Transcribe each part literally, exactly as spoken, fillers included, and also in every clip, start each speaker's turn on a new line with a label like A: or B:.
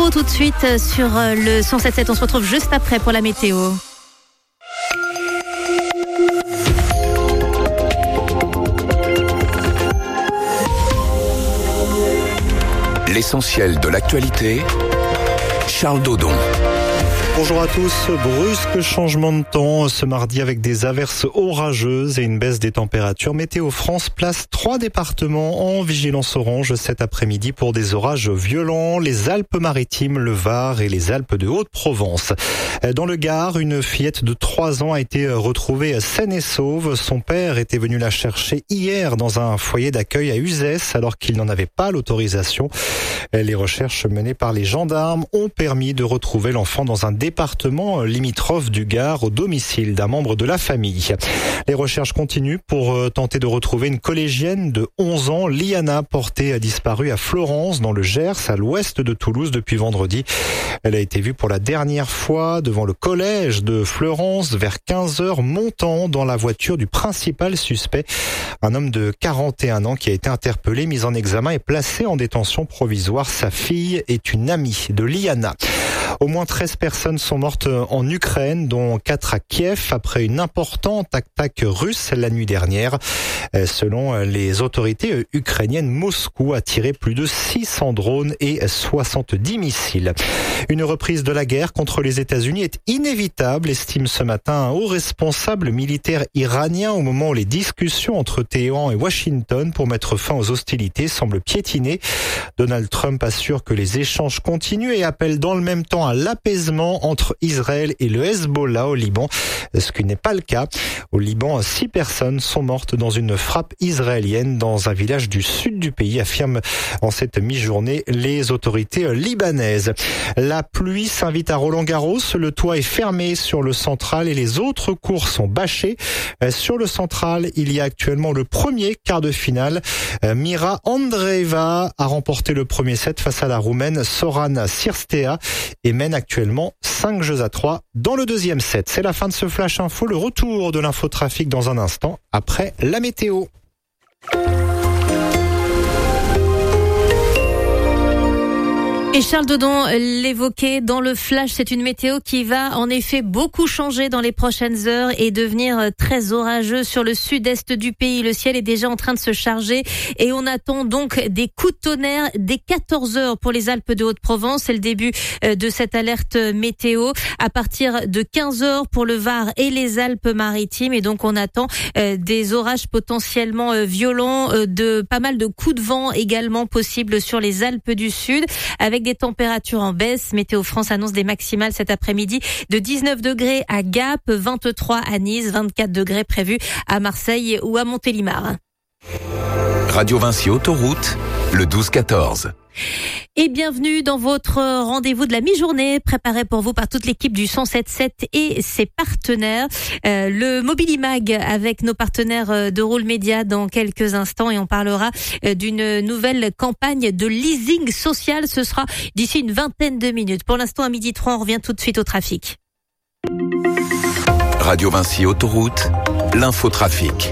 A: L'info tout de suite sur le cent sept sept. On se retrouve juste après pour la météo.
B: L'essentiel de l'actualité, Charles Dodon.
C: Bonjour à tous. Brusque changement de temps ce mardi avec des averses orageuses et une baisse des températures. Météo France place trois départements en vigilance orange cet après-midi pour des orages violents. Les Alpes-Maritimes, le Var et les Alpes de Haute-Provence. Dans le Gard, une fillette de trois ans a été retrouvée saine et sauve. Son père était venu la chercher hier dans un foyer d'accueil à Uzès alors qu'il n'en avait pas l'autorisation. Les recherches menées par les gendarmes ont permis de retrouver l'enfant dans un département limitrophe du Gard au domicile d'un membre de la famille. Les recherches continuent pour tenter de retrouver une collégienne de onze ans, Liana, portée à disparue à Florence dans le Gers, à l'ouest de Toulouse depuis vendredi. Elle a été vue pour la dernière fois devant le collège de Florence vers quinze heures, montant dans la voiture du principal suspect, un homme de quarante et un ans qui a été interpellé, mis en examen et placé en détention provisoire. Sa fille est une amie de Liana. Au moins treize personnes sont mortes en Ukraine, dont quatre à Kiev, après une importante attaque russe la nuit dernière. Selon les autorités ukrainiennes, Moscou a tiré plus de six cents drones et soixante-dix missiles. Une reprise de la guerre contre les États-Unis est inévitable, estime ce matin un haut responsable militaire iranien, au moment où les discussions entre Téhéran et Washington pour mettre fin aux hostilités semblent piétiner. Donald Trump assure que les échanges continuent et appelle dans le même temps à l'apaisement entre Israël et le Hezbollah au Liban, ce qui n'est pas le cas. Au Liban, six personnes sont mortes dans une frappe israélienne dans un village du sud du pays, affirment en cette mi-journée les autorités libanaises. La pluie s'invite à Roland-Garros, le toit est fermé sur le central et les autres cours sont bâchés. Sur le central, il y a actuellement le premier quart de finale. Mira Andreeva a remporté le premier set face à la Roumaine Sorana Cirstea et mène actuellement cinq jeux à trois dans le deuxième set. C'est la fin de ce Flash Info, le retour de l'infotrafic dans un instant après la météo.
A: Et Charles Dodon l'évoquait dans le flash, c'est une météo qui va en effet beaucoup changer dans les prochaines heures et devenir très orageuse sur le sud-est du pays. Le ciel est déjà en train de se charger et on attend donc des coups de tonnerre dès quatorze heures pour les Alpes de Haute-Provence. C'est le début de cette alerte météo. À partir de quinze heures pour le Var et les Alpes-Maritimes. Et donc on attend des orages potentiellement violents, de pas mal de coups de vent également possibles sur les Alpes du Sud, avec des températures en baisse. Météo France annonce des maximales cet après-midi de dix-neuf degrés à Gap, vingt-trois à Nice, vingt-quatre degrés prévus à Marseille ou à Montélimar.
B: Radio Vinci Autoroute, le douze quatorze.
A: Et bienvenue dans votre rendez-vous de la mi-journée préparé pour vous par toute l'équipe du cent sept sept et ses partenaires. Euh, le Mobilimag avec nos partenaires de Roule Média dans quelques instants et on parlera d'une nouvelle campagne de leasing social. Ce sera d'ici une vingtaine de minutes. Pour l'instant, à midi trois, on revient tout de suite au trafic.
B: Radio Vinci Autoroute, l'infotrafic.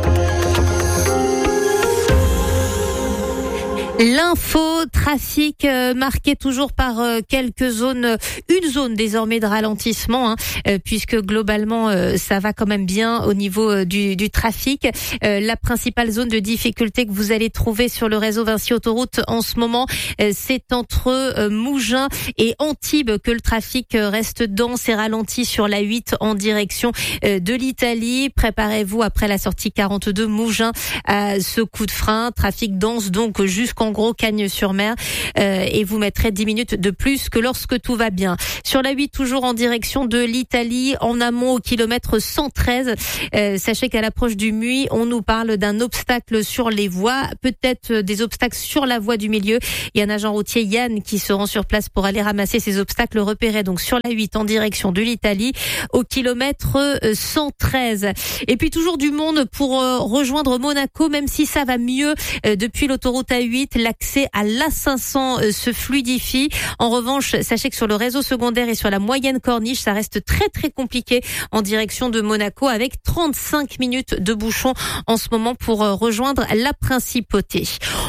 A: L'infotrafic euh, marqué toujours par euh, quelques zones, une zone désormais de ralentissement, hein, euh, puisque globalement euh, ça va quand même bien au niveau euh, du, du trafic. Euh, la principale zone de difficulté que vous allez trouver sur le réseau Vinci Autoroute en ce moment, euh, c'est entre euh, Mougins et Antibes que le trafic euh, reste dense et ralenti sur l'A huit en direction euh, de l'Italie. Préparez-vous après la sortie quarante-deux Mougins à ce coup de frein. Trafic dense donc jusqu'en gros Cagnes-sur-Mer euh, et vous mettrez dix minutes de plus que lorsque tout va bien. Sur la huit, toujours en direction de l'Italie, en amont au kilomètre cent treize. Euh, sachez qu'à l'approche du Muy, on nous parle d'un obstacle sur les voies, peut-être des obstacles sur la voie du milieu. Il y a un agent routier, Yann, qui se rend sur place pour aller ramasser ces obstacles repérés donc sur la huit en direction de l'Italie au kilomètre cent treize. Et puis toujours du monde pour euh, rejoindre Monaco, même si ça va mieux euh, depuis l'autoroute A huit. L'accès à l'A cinq cents euh, se fluidifie. En revanche, sachez que sur le réseau secondaire et sur la moyenne corniche, ça reste très très compliqué en direction de Monaco avec trente-cinq minutes de bouchon en ce moment pour euh, rejoindre la principauté.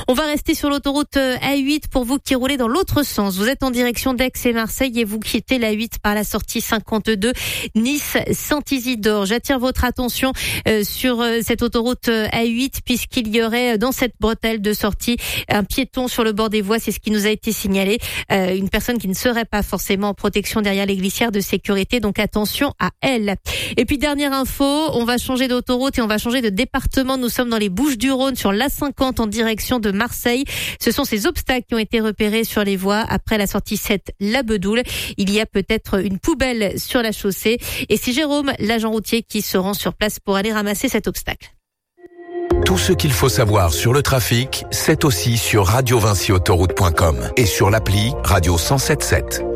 A: On va rester sur l'autoroute A huit pour vous qui roulez dans l'autre sens. Vous êtes en direction d'Aix et Marseille et vous quittez l'A huit par la sortie cinquante-deux Nice-Saint-Isidore. J'attire votre attention euh, sur euh, cette autoroute A huit puisqu'il y aurait dans cette bretelle de sortie un piéton sur le bord des voies. C'est ce qui nous a été signalé. Euh, une personne qui ne serait pas forcément en protection derrière les glissières de sécurité. Donc attention à elle. Et puis dernière info, on va changer d'autoroute et on va changer de département. Nous sommes dans les Bouches-du-Rhône sur l'A cinquante en direction de Marseille. Ce sont ces obstacles qui ont été repérés sur les voies après la sortie sept La Bedoule. Il y a peut-être une poubelle sur la chaussée et c'est Jérôme, l'agent routier, qui se rend sur place pour aller ramasser cet obstacle.
B: Tout ce qu'il faut savoir sur le trafic, c'est aussi sur radio vinci autoroute point com et sur l'appli Radio cent sept sept.